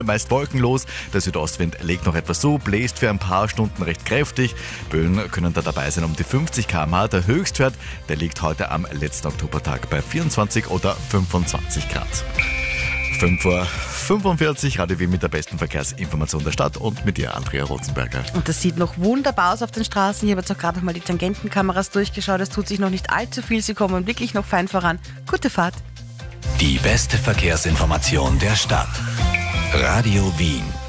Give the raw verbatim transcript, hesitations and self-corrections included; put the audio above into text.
Meist wolkenlos, der Südostwind legt noch etwas zu, bläst für ein paar Stunden recht kräftig. Böen können da dabei sein um die fünfzig Kilometer pro Stunde. Der Höchstwert, der liegt heute am letzten Oktobertag bei vierundzwanzig oder fünfundzwanzig Grad. fünf Uhr fünfundvierzig, Radio Wien mit der besten Verkehrsinformation der Stadt und mit dir, Andrea Rotzenberger. Und das sieht noch wunderbar aus auf den Straßen. Ich habe jetzt auch gerade noch mal die Tangentenkameras durchgeschaut. Es tut sich noch nicht allzu viel. Sie kommen wirklich noch fein voran. Gute Fahrt. Die beste Verkehrsinformation der Stadt. Radio Wien.